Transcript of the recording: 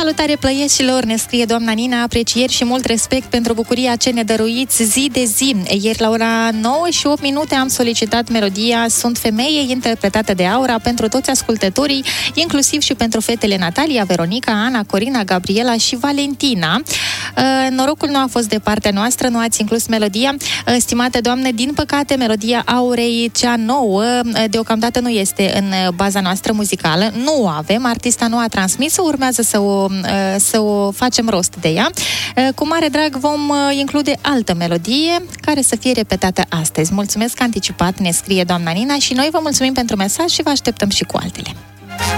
Salutare plăieșilor, ne scrie doamna Nina, aprecieri și mult respect pentru bucuria ce ne dăruiți zi de zi. Ieri la ora 9 și 8 minute am solicitat melodia Sunt femeie, interpretată de Aura, pentru toți ascultătorii, inclusiv și pentru fetele Natalia, Veronica, Ana, Corina, Gabriela și Valentina. Norocul nu a fost de partea noastră, nu ați inclus melodia. Stimate doamne, din păcate, melodia Aurei, cea nouă, deocamdată nu este în baza noastră muzicală. Nu o avem, artista nu a transmis, urmează să o facem rost de ea. Cu mare drag vom include altă melodie care să fie repetată astăzi. Mulțumesc anticipat, ne scrie doamna Nina, și noi vă mulțumim pentru mesaj și vă așteptăm și cu altele.